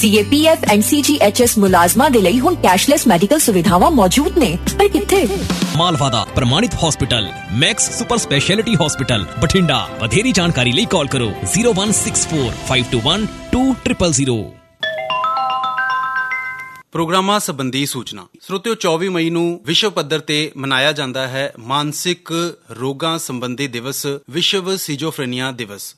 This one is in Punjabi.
CAPF and CGHS ਮੁਲਾਜ਼ਮਾਂ ਦੇ ਲਈ ਹੁਣ ਕੈਸ਼ਲੈਸ ਮੈਡੀਕਲ ਸੁਵਿਧਾਵਾਂ ਮੌਜੂਦ ਨੇ, ਪਰ ਕਿੱਥੇ? ਮਾਲਵਾ ਦਾ ਪ੍ਰਮਾਣਿਤ hospital Max super speciality hospital Bathinda. ਵਧੇਰੀ ਜਾਣਕਾਰੀ ਲਈ ਕਾਲ ਕਰੋ 0164521200। ਪ੍ਰੋਗਰਾਮਾਂ ਸੰਬੰਧੀ ਸੂਚਨਾ। ਸਰੋਤਿਓ, 24 ਮਈ ਨੂੰ ਵਿਸ਼ਵ ਪੱਧਰ ਤੇ ਮਨਾਇਆ ਜਾਂਦਾ ਹੈ ਮਾਨਸਿਕ ਰੋਗਾਂ ਸੰਬੰਧੀ ਦਿਵਸ, ਵਿਸ਼ਵ ਸਿਜੋਫਰੇਨੀਆ ਦਿਵਸ।